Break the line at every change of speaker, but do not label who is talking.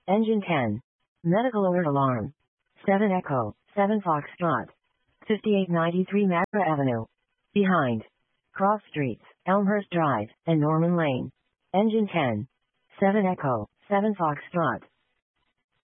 Engine 10. Medical alert alarm. 7 Echo, 7 Foxtrot. 5893 Matra Avenue. Behind. Cross Streets, Elmhurst Drive, and Norman Lane. Engine 10. 7 Echo, 7 Foxtrot.